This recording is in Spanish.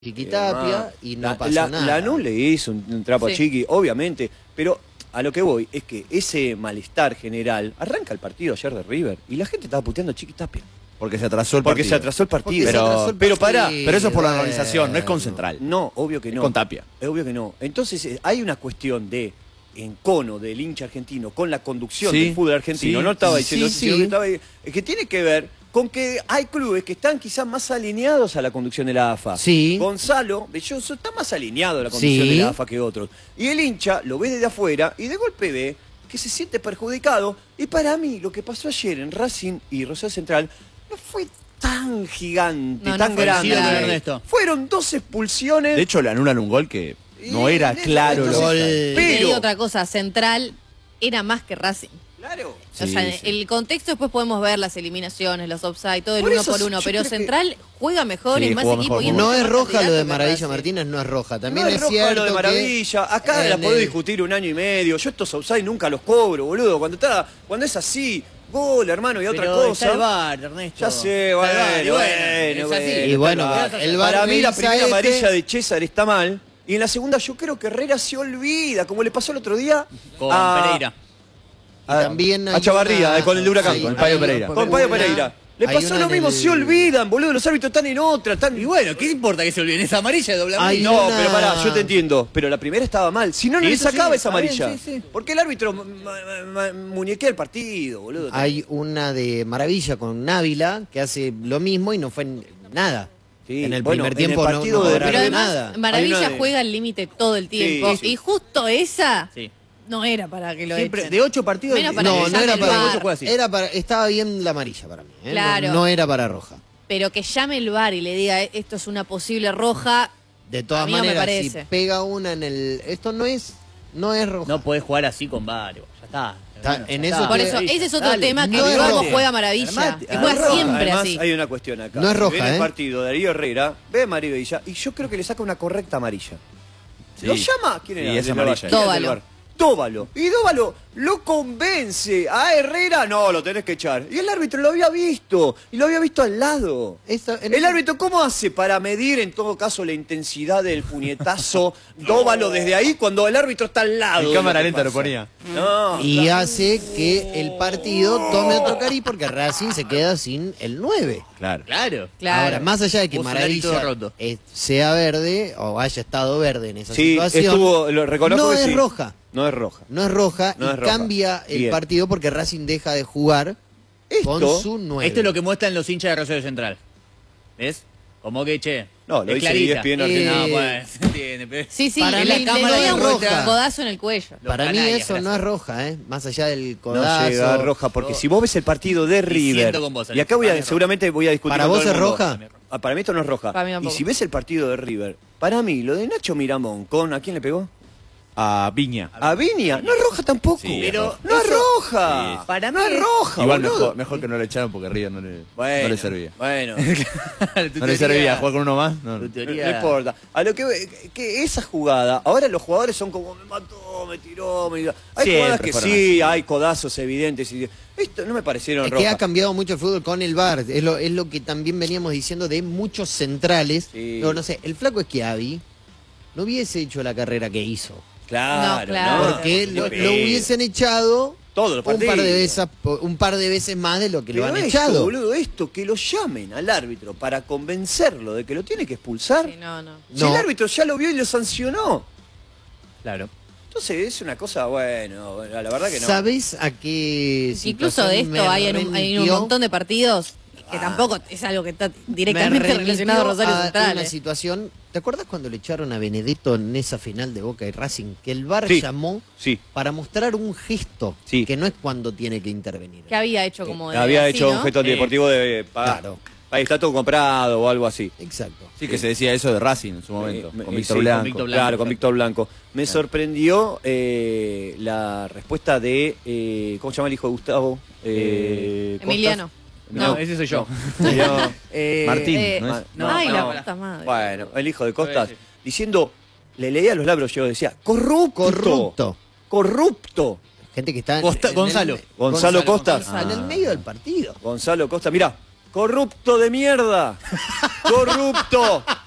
Chiquitapia y no pasó nada. Lanús le hizo un trapo a Chiqui, obviamente, pero a lo que voy es que ese malestar general arranca el partido ayer de River y la gente estaba puteando a Chiquitapia. Porque se atrasó el partido. Porque se atrasó el partido. Pero pará. Pero eso es por la organización, no es con Central. No, obvio que no. Con Tapia. Es obvio que no. Entonces hay una cuestión de encono del hincha argentino con la conducción del fútbol argentino. No estaba diciendo que tiene que ver con que hay clubes que están quizás más alineados a la conducción de la AFA. Gonzalo Belloso está más alineado a la conducción de la AFA que otros. Y el hincha lo ve desde afuera y de golpe ve que se siente perjudicado. Y para mí lo que pasó ayer en Racing y Rosario Central no fue tan gigante, tan grande. Fueron 2 expulsiones. De hecho, le anulan un gol que no era claro. Pero y otra cosa, Central era más que Racing. Claro. O sea, el contexto después podemos ver las eliminaciones, los offside, todo el uno por uno, pero Central juega mejor, es más equipo. No es roja lo de Maravilla Martínez, no es roja. También es cierto lo de Maravilla. Acá la puedo discutir 1 año y medio. Yo estos offside nunca los cobro, boludo. Cuando es así, gol, hermano, y otra cosa. Está el VAR, Ernesto. Ya sé, bueno. Y bueno, el VAR para mí la primera amarilla de César está mal. Y en la segunda yo creo que Herrera se olvida, como le pasó el otro día con Pereira. También a Chavarría, con el de Huracán. Con Payo Pereira. Con Payo Pereira. Le pasó lo mismo, se olvidan, boludo, los árbitros están en otra. Y bueno, ¿qué importa que se olviden? Esa amarilla de doble amarilla. No, pero pará, yo te entiendo. Pero la primera estaba mal. Si no, no le sacaba esa amarilla. Porque el árbitro muñequea el partido, boludo. Hay una de Maravilla con Ávila que hace lo mismo y no fue nada. En el primer tiempo no pero además, nada. Maravilla juega al límite todo el tiempo. Y justo esa... No era para que lo echen. De 8 partidos... No era para... Estaba bien la amarilla para mí. Claro. No era para roja. Pero que llame el VAR y le diga esto es una posible roja, de todas maneras, si pega una en el... Esto no es roja. No podés jugar así con VAR. Ya está. Por eso, ese es otro tema que luego juega Maravilla. Que juega siempre así. Hay una cuestión acá. No es roja, viene el partido de Darío Herrera, ve a Maravilla y yo creo que le saca una correcta amarilla. ¿Lo llama? ¿Quién era? Y esa amarilla. Dóvalo. Y Dóvalo lo convence a Herrera. No, lo tenés que echar. Y el árbitro lo había visto. Y lo había visto al lado. El árbitro, ¿cómo hace para medir en todo caso la intensidad del puñetazo Dóvalo desde ahí cuando el árbitro está al lado? En cámara lenta lo ponía. Y hace que el partido tome otro cariz porque Racing se queda sin el 9. Claro. Ahora, más allá de que Maravilla sea verde o haya estado verde en esa situación, lo reconozco no que es roja. No es roja. No es roja y cambia el partido porque Racing deja de jugar con su 9. Esto es lo que muestran los hinchas de Rosario Central. ¿Ves? Como que, che. No, lo dice ESPN Argentina. No, pues, se entiende. Sí, para le mí daría un codazo en el cuello. Para mí eso no es roja, más allá del codazo. No llega roja, porque si vos ves el partido de River, y acá seguramente voy a discutir. ¿Para vos es roja? Para mí esto no es roja. Y si ves el partido de River, para mí, lo de Nacho Miramón, ¿a quién le pegó? A Viña. ¿A Viña? No es roja tampoco. Pero no es roja. Sí. Para mí no es roja. Igual mejor que no le echaron porque River no le servía. Bueno. No le servía jugar con uno más. No importa. A lo que esa jugada, ahora los jugadores son como me mató, me tiró, Hay jugadas que sí, hay codazos evidentes. Esto no me parecieron rojas. Es que ha cambiado mucho el fútbol con el VAR. Es lo que también veníamos diciendo de muchos centrales. No sé, el flaco Schiavi no hubiese hecho la carrera que hizo. Claro. Porque lo hubiesen echado todos los un par de veces más de lo que lo han echado. Boludo, que lo llamen al árbitro para convencerlo de que lo tiene que expulsar. Si el árbitro ya lo vio y lo sancionó. Claro. Entonces es una cosa, bueno, la verdad que no. ¿Sabés a qué incluso de esto hay en un montón de partidos que tampoco es algo que está directamente relacionado a Rosario Central. Una situación, ¿te acuerdas cuando le echaron a Benedetto en esa final de Boca y Racing? Que el VAR llamó para mostrar un gesto, que no es cuando tiene que intervenir. Que había hecho como había hecho un gesto deportivo de... Claro. Ahí está todo comprado o algo así. Exacto. Sí, que se decía eso de Racing en su momento, con Víctor Blanco. Claro, con Víctor Blanco. Me sorprendió la respuesta de... ¿cómo se llama el hijo de Gustavo? Emiliano. No, ese soy yo. Martín. Ay, la puta madre. Bueno, el hijo de Costas, diciendo, le leía los labios, yo decía, corrupto. Gente que está... Gonzalo Costas. En el medio del partido. Gonzalo Costas, mirá. Corrupto de mierda. Corrupto.